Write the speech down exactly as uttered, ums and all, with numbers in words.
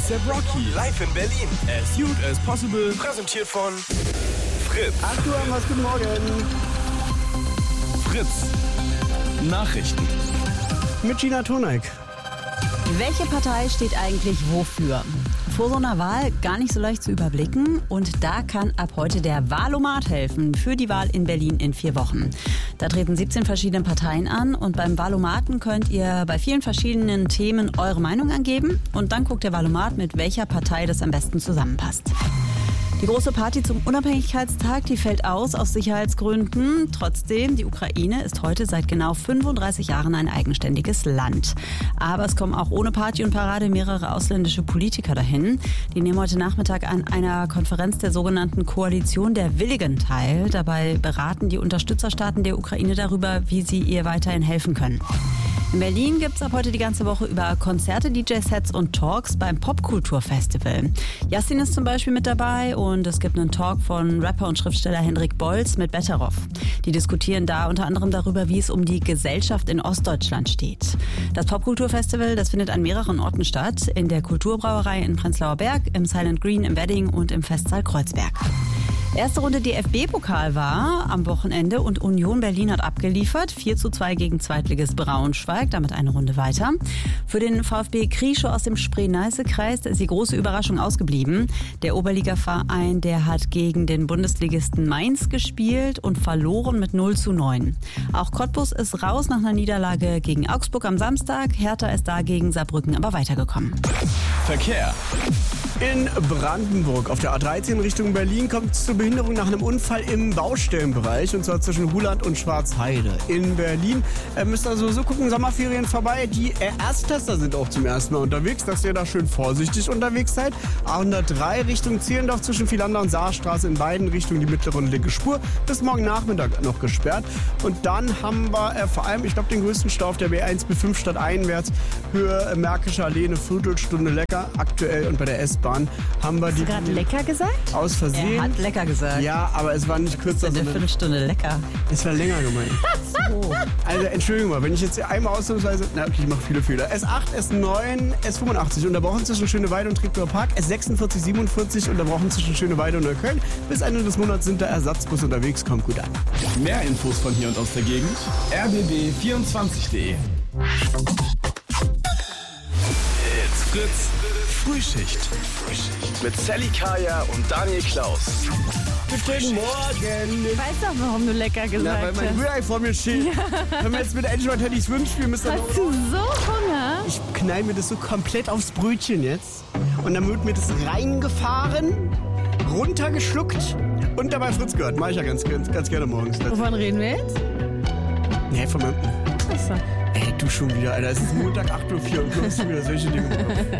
A$AP Rocky. Live in Berlin. As Youth as Possible. Präsentiert von Fritz. acht Uhr, was guten Morgen. Fritz. Nachrichten. Mit Gina Toneik. Welche Partei steht eigentlich wofür? Vor so einer Wahl gar nicht so leicht zu überblicken und da kann ab heute der Wahlomat helfen für die Wahl in Berlin in vier Wochen. Da treten siebzehn verschiedene Parteien an und beim Wahlomaten könnt ihr bei vielen verschiedenen Themen eure Meinung angeben und dann guckt der Wahlomat, mit welcher Partei das am besten zusammenpasst. Die große Party zum Unabhängigkeitstag, die fällt aus aus Sicherheitsgründen. Trotzdem, die Ukraine ist heute seit genau fünfunddreißig Jahren ein eigenständiges Land. Aber es kommen auch ohne Party und Parade mehrere ausländische Politiker dahin. Die nehmen heute Nachmittag an einer Konferenz der sogenannten Koalition der Willigen teil. Dabei beraten die Unterstützerstaaten der Ukraine darüber, wie sie ihr weiterhin helfen können. In Berlin gibt es ab heute die ganze Woche über Konzerte, D J-Sets und Talks beim Popkulturfestival. Yassin ist zum Beispiel mit dabei und es gibt einen Talk von Rapper und Schriftsteller Hendrik Bolz mit Betteroff. Die diskutieren da unter anderem darüber, wie es um die Gesellschaft in Ostdeutschland steht. Das Popkulturfestival, das findet an mehreren Orten statt. In der Kulturbrauerei in Prenzlauer Berg, im Silent Green im Wedding und im Festsaal Kreuzberg. Erste Runde D F B-Pokal war am Wochenende und Union Berlin hat abgeliefert. vier zu zwei gegen Zweitligist Braunschweig, damit eine Runde weiter. Für den VfB Krieschow aus dem Spree-Neiße-Kreis ist die große Überraschung ausgeblieben. Der Oberligaverein, der hat gegen den Bundesligisten Mainz gespielt und verloren mit null zu neun. Auch Cottbus ist raus nach einer Niederlage gegen Augsburg am Samstag. Hertha ist da gegen Saarbrücken aber weitergekommen. Verkehr. In Brandenburg auf der A dreizehn Richtung Berlin kommt es zur Behinderung nach einem Unfall im Baustellenbereich und zwar zwischen Huland und Schwarzheide. In Berlin äh, müsst ihr also so gucken, Sommerferien vorbei. Die äh, Ersttester sind auch zum ersten Mal unterwegs, dass ihr da schön vorsichtig unterwegs seid. A hundertdrei Richtung Zehlendorf zwischen Vielander und Saarstraße in beiden Richtungen die mittlere und linke Spur. Bis morgen Nachmittag noch gesperrt. Und dann haben wir äh, vor allem, ich glaube, den größten Stau auf der B eins B fünf stadteinwärts. Höhe äh, Märkische Allee eine Viertelstunde lecker. Aktuell und bei der S-Bahn haben wir Hast die... du gerade lecker gesagt? Aus Versehen. Er hat lecker gesagt. Ja, aber es war nicht kürzer, Eine sondern Viertelstunde lecker. es war länger gemeint. So. Also Entschuldigung mal, wenn ich jetzt hier einmal ausnahmsweise... Na okay, ich mache viele Fehler. S acht, S neun, S fünfundachtzig unterbrochen zwischen Schöneweide und Treptower Park. S sechsundvierzig, siebenundvierzig unterbrochen zwischen Schöneweide und Neukölln. Bis Ende des Monats sind da Ersatzbusse unterwegs. Kommt gut an. Mehr Infos von hier und aus der Gegend. r b b vierundzwanzig punkt de. It's Fritz. Frühschicht. Mit Sally Kaya und Daniel Klaus. Guten Morgen. Ich weiß doch, warum du lecker Na, weil gesagt mein hast. Rührei vor mir steht. Wenn wir jetzt mit endlich mal Teddy Swim spielen müssen, dann... Hast du so Hunger? Ich knall mir das so komplett aufs Brötchen jetzt. Und dann wird mir das reingefahren, runtergeschluckt und dabei Fritz gehört. Mach ich ja ganz, ganz, ganz gerne morgens. Wovon reden wir jetzt? Nee, von meinem... Achso. Ey, du schon wieder, Alter. Es ist Montag acht Uhr vier und du hast schon wieder solche Dinge im Kopf.